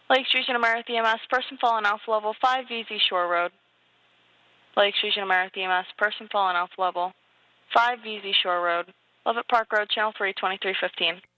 Lakes Region America EMS, person fallen off level 5 VZ Shore Road. Lakes Region America EMS, person fallen off level 5 VZ Shore Road. Lovett Park Road, channel 3, 2315.